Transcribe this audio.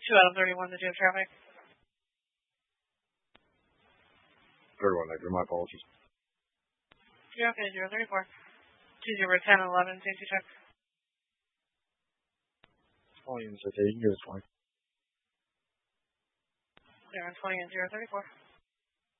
2 out of 31, did you have traffic? 31, negative. My apologies. You're okay, 034. 2010 11, safety check. All units are taken, unit 20. 020 and 034.